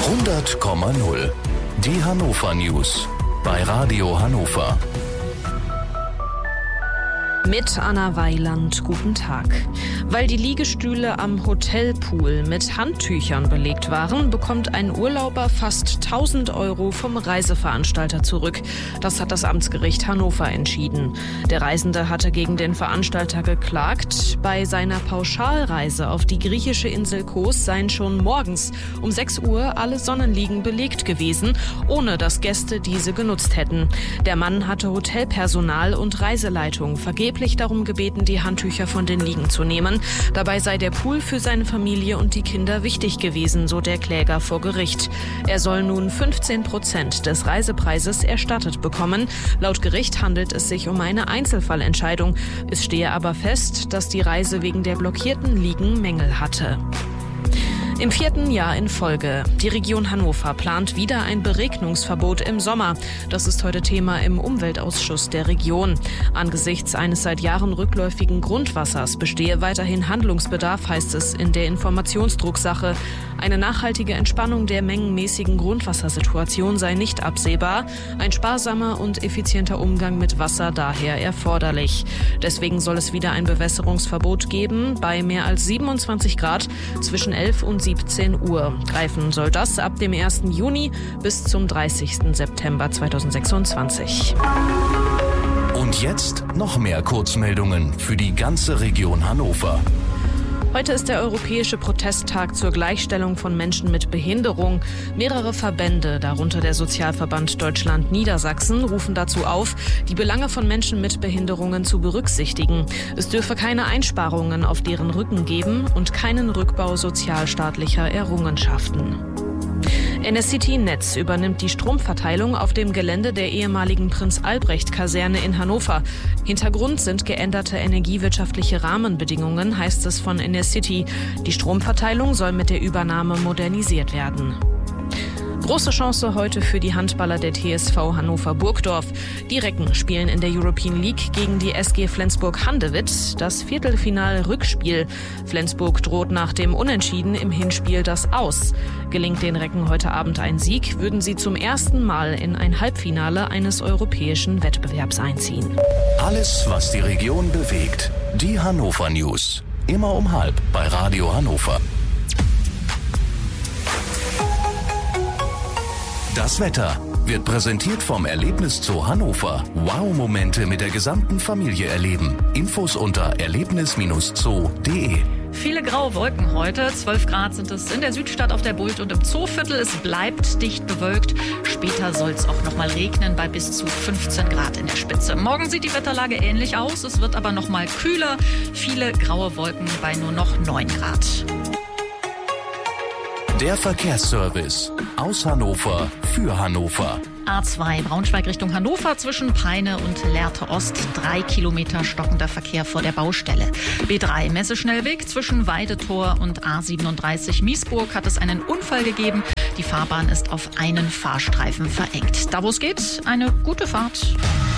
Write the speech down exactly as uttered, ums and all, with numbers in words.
hundert Komma null. Die Hannover News bei Radio Hannover. Mit Anna Weiland, guten Tag. Weil die Liegestühle am Hotelpool mit Handtüchern belegt waren, bekommt ein Urlauber fast tausend Euro vom Reiseveranstalter zurück. Das hat das Amtsgericht Hannover entschieden. Der Reisende hatte gegen den Veranstalter geklagt. Bei seiner Pauschalreise auf die griechische Insel Kos seien schon morgens um sechs Uhr alle Sonnenliegen belegt gewesen, ohne dass Gäste diese genutzt hätten. Der Mann hatte Hotelpersonal und Reiseleitung vergeblich darum gebeten, die Handtücher von den Liegen zu nehmen. Dabei sei der Pool für seine Familie und die Kinder wichtig gewesen, so der Kläger vor Gericht. Er soll nun fünfzehn Prozent des Reisepreises erstattet bekommen. Laut Gericht handelt es sich um eine Einzelfallentscheidung. Es stehe aber fest, dass die Reise wegen der blockierten Liegen Mängel hatte. Im vierten Jahr in Folge. Die Region Hannover plant wieder ein Beregnungsverbot im Sommer. Das ist heute Thema im Umweltausschuss der Region. Angesichts eines seit Jahren rückläufigen Grundwassers bestehe weiterhin Handlungsbedarf, heißt es in der Informationsdrucksache. Eine nachhaltige Entspannung der mengenmäßigen Grundwassersituation sei nicht absehbar. Ein sparsamer und effizienter Umgang mit Wasser daher erforderlich. Deswegen soll es wieder ein Bewässerungsverbot geben bei mehr als siebenundzwanzig Grad zwischen elf und siebzehn Uhr. Greifen soll das ab dem ersten Juni bis zum dreißigsten September zweitausendsechsundzwanzig. Und jetzt noch mehr Kurzmeldungen für die ganze Region Hannover. Heute ist der Europäische Protesttag zur Gleichstellung von Menschen mit Behinderung. Mehrere Verbände, darunter der Sozialverband Deutschland Niedersachsen, rufen dazu auf, die Belange von Menschen mit Behinderungen zu berücksichtigen. Es dürfe keine Einsparungen auf deren Rücken geben und keinen Rückbau sozialstaatlicher Errungenschaften. Enercity Netz übernimmt die Stromverteilung auf dem Gelände der ehemaligen Prinz-Albrecht-Kaserne in Hannover. Hintergrund sind geänderte energiewirtschaftliche Rahmenbedingungen, heißt es von Enercity. Die Stromverteilung soll mit der Übernahme modernisiert werden. Große Chance heute für die Handballer der T S V Hannover Burgdorf. Die Recken spielen in der European League gegen die S G Flensburg-Handewitt das Viertelfinal-Rückspiel. Flensburg droht nach dem Unentschieden im Hinspiel das Aus. Gelingt den Recken heute Abend ein Sieg, würden sie zum ersten Mal in ein Halbfinale eines europäischen Wettbewerbs einziehen. Alles, was die Region bewegt. Die Hannover News. Immer um halb bei Radio Hannover. Das Wetter wird präsentiert vom Erlebniszoo Hannover. Wow-Momente mit der gesamten Familie erleben. Infos unter erlebnis Bindestrich zoo punkt de. Viele graue Wolken heute. zwölf Grad sind es in der Südstadt auf der Bult und im Zooviertel. Es bleibt dicht bewölkt. Später soll es auch noch mal regnen bei bis zu fünfzehn Grad in der Spitze. Morgen sieht die Wetterlage ähnlich aus. Es wird aber noch mal kühler. Viele graue Wolken bei nur noch neun Grad. Der Verkehrsservice aus Hannover für Hannover. A zwei Braunschweig Richtung Hannover zwischen Peine und Lehrte Ost. Drei Kilometer stockender Verkehr vor der Baustelle. B drei Messeschnellweg zwischen Weidetor und A siebenunddreißig Miesburg hat es einen Unfall gegeben. Die Fahrbahn ist auf einen Fahrstreifen verengt. Da wo es geht, eine gute Fahrt.